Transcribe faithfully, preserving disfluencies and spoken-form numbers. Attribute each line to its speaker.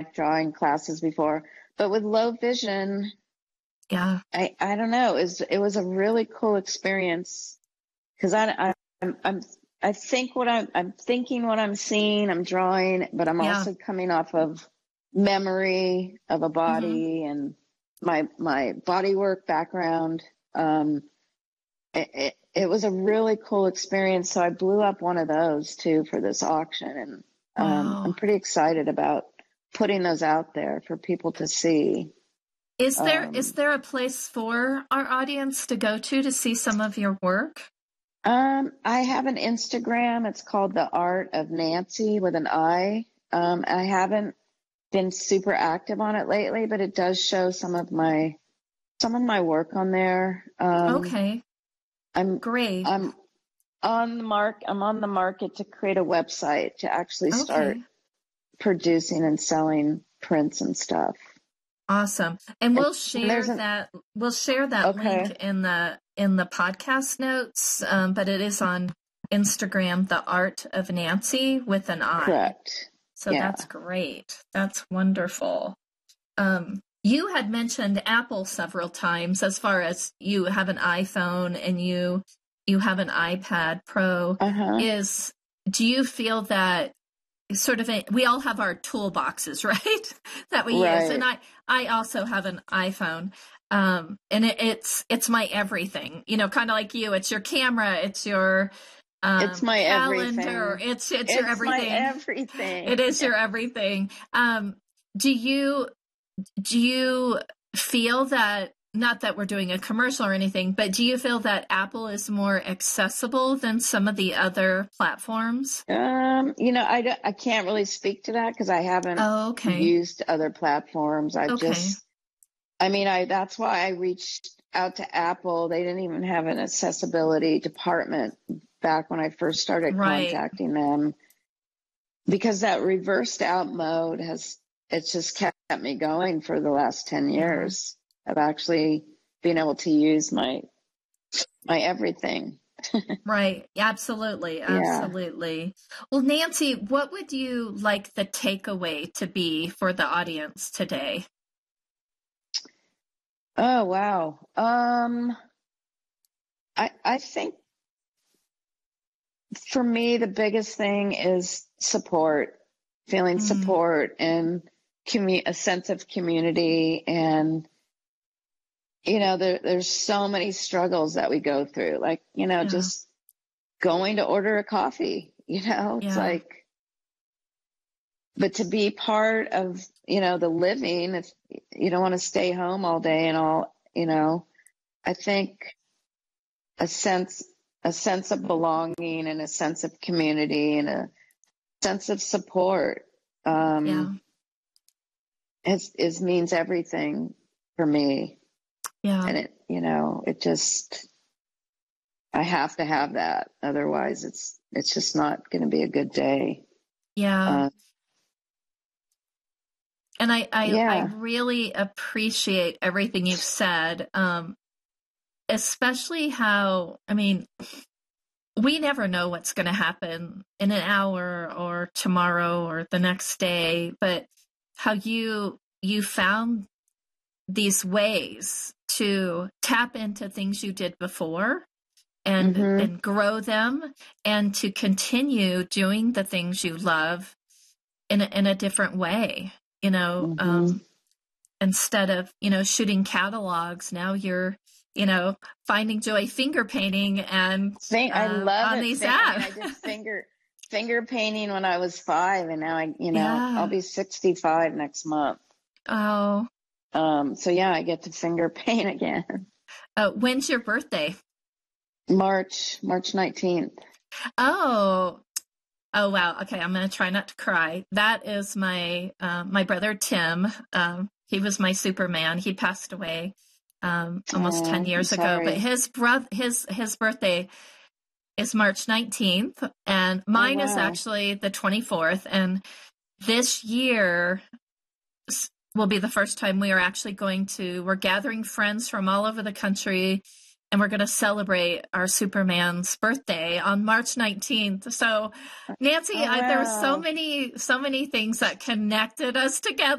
Speaker 1: abstract drawing classes before, but with low vision,
Speaker 2: yeah,
Speaker 1: I, I don't know. It was, it was a really cool experience because I, I, I'm, I'm, I think what I'm, I'm thinking what I'm seeing, I'm drawing, but I'm
Speaker 2: yeah.
Speaker 1: also coming off of memory of a body
Speaker 2: Mm-hmm.
Speaker 1: and my, my body work background. Um, it, it, it was a really cool experience. So I blew up one of those too for this auction, and um,
Speaker 2: Wow.
Speaker 1: I'm pretty excited about putting those out there for people to see.
Speaker 2: Is there
Speaker 1: Um,
Speaker 2: is there a place for our audience to go to to see some of your work?
Speaker 1: um, I have an Instagram. It's called The Art of Nancy with an I. Um, I haven't been super active on it lately, but it does show some of my some of my work on there. Um,
Speaker 2: Okay,
Speaker 1: I'm
Speaker 2: great.
Speaker 1: I'm on the mark. I'm on the market to create a website to actually start
Speaker 2: Okay,
Speaker 1: producing and selling prints and stuff.
Speaker 2: awesome. And
Speaker 1: And,
Speaker 2: we'll
Speaker 1: and
Speaker 2: share
Speaker 1: there's an
Speaker 2: that we'll share that link
Speaker 1: okay,
Speaker 2: in the in the podcast notes. Um, but it is on Instagram, The Art of Nancy with an I.
Speaker 1: correct.
Speaker 2: So
Speaker 1: Yeah.
Speaker 2: that's great. That's wonderful. Um, you had mentioned Apple several times as far as you have an iPhone and you you have an iPad Pro.
Speaker 1: Uh-huh.
Speaker 2: Is do you feel that sort of a, we all have our toolboxes, right? that we
Speaker 1: Right.
Speaker 2: use, and I I also have an iPhone, um, and it, it's it's my everything. You know, kind of like you. It's your camera. It's your um,
Speaker 1: It's my
Speaker 2: calendar.
Speaker 1: everything.
Speaker 2: It's it's
Speaker 1: It's
Speaker 2: your
Speaker 1: my
Speaker 2: everything.
Speaker 1: everything.
Speaker 2: It is your everything. Um, do you do you feel that, not that we're doing a commercial or anything, but do you feel that Apple is more accessible than some of the other platforms?
Speaker 1: Um, you know, I, don't- I can't really speak to that because I haven't
Speaker 2: Oh, okay.
Speaker 1: used other platforms. I've
Speaker 2: Okay.
Speaker 1: just, I mean, I that's why I reached out to Apple. They didn't even have an accessibility department back when I first started
Speaker 2: Right.
Speaker 1: contacting them, because that reversed out mode has, it's just kept me going for the last ten years of actually being able to use my, my everything.
Speaker 2: Right. Absolutely. Absolutely. Well, Nancy, what would you like the takeaway to be for the audience today?
Speaker 1: Oh, wow. Um, I, I think for me, the biggest thing is support, feeling
Speaker 2: Mm.
Speaker 1: support and commu- a sense of community. And, you know, there, there's so many struggles that we go through, like, you know,
Speaker 2: Yeah.
Speaker 1: just going to order a coffee, you know, it's
Speaker 2: Yeah.
Speaker 1: like, but to be part of, you know, the living, if you don't want to stay home all day and all, you know, I think a sense, a sense of belonging and a sense of community and a sense of support, um,
Speaker 2: Yeah.
Speaker 1: is, is means everything for me.
Speaker 2: Yeah.
Speaker 1: And it, you know, it just, I have to have that. Otherwise it's, it's just not going to be a good day.
Speaker 2: Yeah.
Speaker 1: Uh,
Speaker 2: And I, I,
Speaker 1: yeah.
Speaker 2: I really appreciate everything you've said, um, especially how, I mean, we never know what's going to happen in an hour or tomorrow or the next day, but how you you found these ways to tap into things you did before and
Speaker 1: Mhm.
Speaker 2: and grow them, and to continue doing the things you love in a, in a different way. You know,
Speaker 1: Mhm.
Speaker 2: um, instead of, you know, shooting catalogs, now you're, you know, finding joy finger painting and
Speaker 1: Think, I
Speaker 2: uh,
Speaker 1: love
Speaker 2: on
Speaker 1: it.
Speaker 2: these
Speaker 1: Think, I mean,
Speaker 2: apps.
Speaker 1: I did finger finger painting when I was five, and now I, you know,
Speaker 2: Yeah.
Speaker 1: I'll be sixty-five next month.
Speaker 2: Oh,
Speaker 1: Um, so yeah, I get to finger paint again.
Speaker 2: uh, when's your birthday?
Speaker 1: March, March nineteenth.
Speaker 2: Oh, oh wow. Okay, I'm gonna try not to cry. That is my uh, my brother Tim. Um, he was my Superman. He passed away um, almost
Speaker 1: Oh,
Speaker 2: ten years
Speaker 1: I'm
Speaker 2: ago. But
Speaker 1: sorry.
Speaker 2: his brother, his his birthday is March nineteenth, and mine
Speaker 1: Oh,
Speaker 2: is
Speaker 1: wow.
Speaker 2: actually the twenty-fourth. And this year s- will be the first time we are actually going to. We're gathering friends from all over the country, and we're going to celebrate our Superman's birthday on March nineteenth. So, Nancy,
Speaker 1: Oh,
Speaker 2: I, there were so
Speaker 1: wow.
Speaker 2: many, so many things that connected us together.